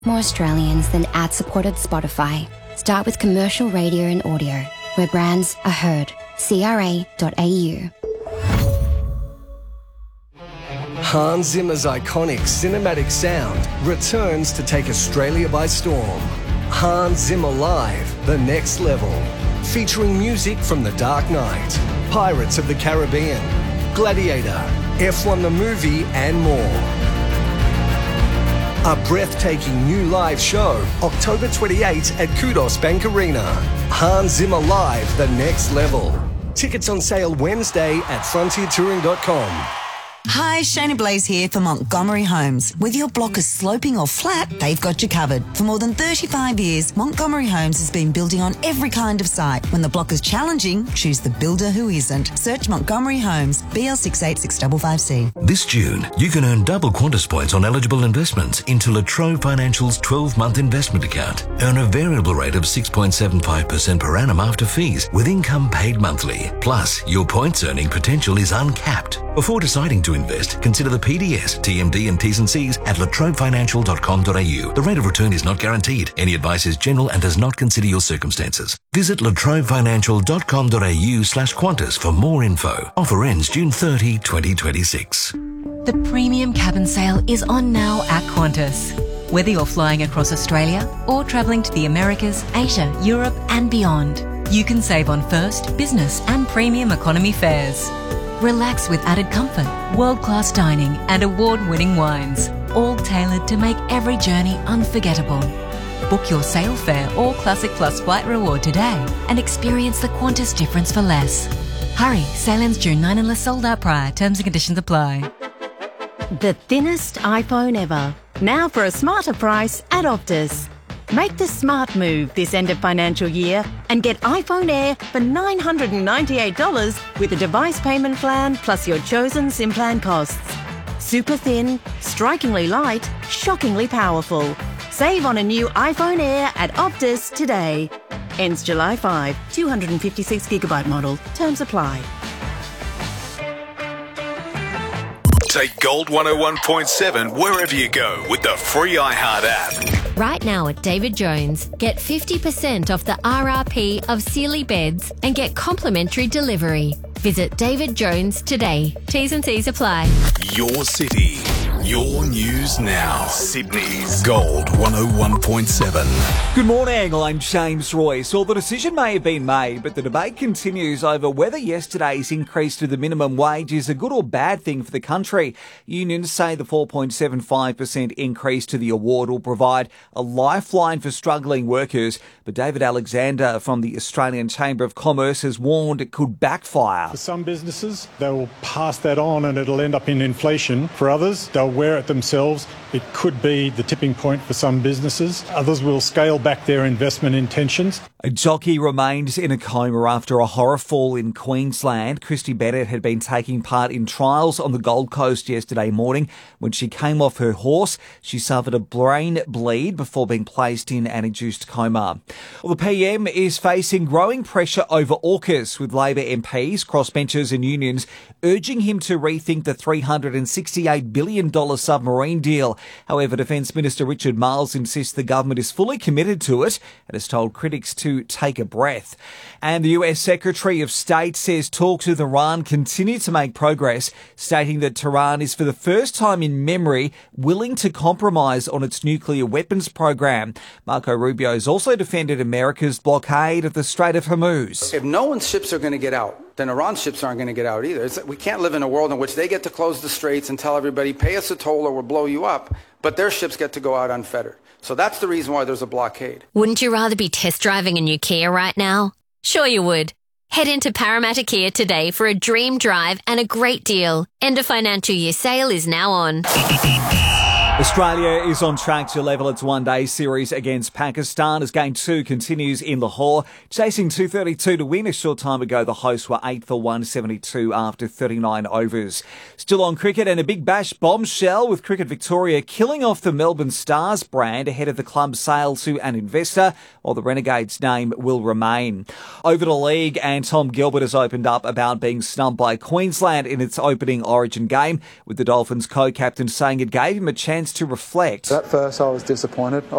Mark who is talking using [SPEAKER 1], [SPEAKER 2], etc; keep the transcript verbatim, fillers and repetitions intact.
[SPEAKER 1] More Australians than ad-supported Spotify. Start with commercial radio and audio, where brands are heard. C R A dot A U.
[SPEAKER 2] Hans Zimmer's iconic cinematic sound returns to take Australia by storm. Hans Zimmer Live, The Next Level. Featuring music from The Dark Knight, Pirates of the Caribbean, Gladiator, F one the movie, and more. A breathtaking new live show, October twenty-eighth at Kudos Bank Arena. Hans Zimmer Live, The Next Level. Tickets on sale Wednesday at frontier touring dot com.
[SPEAKER 3] Hi, Shayna Blaze here for Montgomery Homes. Whether your block is sloping or flat, they've got you covered. For more than thirty-five years, Montgomery Homes has been building on every kind of site. When the block is challenging, choose the builder who isn't. Search Montgomery Homes, B L six eight six five five C.
[SPEAKER 4] This June, you can earn double Qantas points on eligible investments into La Trobe Financial's twelve-month investment account. Earn a variable rate of six point seven five percent per annum after fees, with income paid monthly. Plus, your points earning potential is uncapped. Before deciding to invest, consider the P D S, T M D and T's and C's at la trobe financial dot com dot a u. The rate of return is not guaranteed. Any advice is general and does not consider your circumstances. Visit la trobe financial dot com dot a u slash Qantas for more info. Offer ends June thirtieth, twenty twenty-six.
[SPEAKER 5] The premium cabin sale is on now at Qantas. Whether you're flying across Australia or travelling to the Americas, Asia, Europe and beyond, you can save on first, business and premium economy fares. Relax with added comfort, world-class dining and award-winning wines, all tailored to make every journey unforgettable. Book your sail fare or Classic Plus flight reward today and experience the Qantas difference for less. Hurry, sail ends June ninth unless sold out prior. Terms and conditions apply.
[SPEAKER 6] The thinnest iPhone ever. Now for a smarter price at Optus. Make the smart move this end of financial year and get iPhone Air for nine hundred ninety-eight dollars with a device payment plan plus your chosen SIM plan costs. Super thin, strikingly light, shockingly powerful. Save on a new iPhone Air at Optus today. Ends July fifth, two hundred fifty-six gigabyte model. Terms apply.
[SPEAKER 7] Take Gold one oh one point seven wherever you go with the free iHeart app.
[SPEAKER 8] Right now at David Jones, get fifty percent off the R R P of Sealy beds and get complimentary delivery. Visit David Jones today. T's and C's apply.
[SPEAKER 7] Your city, your news now. Sydney's Gold one oh one point seven.
[SPEAKER 9] Good morning, I'm James Royce. Well, the decision may have been made, but the debate continues over whether yesterday's increase to the minimum wage is a good or bad thing for the country. Unions say the four point seven five percent increase to the award will provide a lifeline for struggling workers, but David Alexander from the Australian Chamber of Commerce has warned it could backfire.
[SPEAKER 10] For some businesses, they will pass that on and it'll end up in inflation. For others, they'll wear it themselves. It could be the tipping point for some businesses. Others will scale back their investment intentions.
[SPEAKER 9] A jockey remains in a coma after a horror fall in Queensland. Christy Bennett had been taking part in trials on the Gold Coast yesterday morning. When she came off her horse, she suffered a brain bleed before being placed in an induced coma. Well, the P M is facing growing pressure over AUKUS, with Labor M Ps, crossbenchers and unions urging him to rethink the three hundred sixty-eight billion dollars submarine deal. However, Defence Minister Richard Marles insists the government is fully committed to it and has told critics to take a breath. And the U S Secretary of State says talks with Iran continue to make progress, stating that Tehran is for the first time in memory willing to compromise on its nuclear weapons program. Marco Rubio has also defended America's blockade of the Strait of Hormuz.
[SPEAKER 11] If no one's ships are going to get out, then Iran's ships aren't going to get out either. It's, we can't live in a world in which they get to close the straits and tell everybody, pay us a toll or we'll blow you up, but their ships get to go out unfettered. So that's the reason why there's a blockade.
[SPEAKER 8] Wouldn't you rather be test driving a new Kia right now? Sure you would. Head into Parramatta Kia today for a dream drive and a great deal. End of financial year sale is now on.
[SPEAKER 9] Australia is on track to level its one-day series against Pakistan as Game two continues in Lahore. Chasing two thirty-two to win. A short time ago, the hosts were eight for one seventy-two after thirty-nine overs. Still on cricket, and a Big Bash bombshell with Cricket Victoria killing off the Melbourne Stars brand ahead of the club's sale to an investor, while the Renegades name will remain. Over to league, and Tom Gilbert has opened up about being snubbed by Queensland in its opening Origin game, with the Dolphins co-captain saying it gave him a chance chance to reflect.
[SPEAKER 12] At first I was disappointed.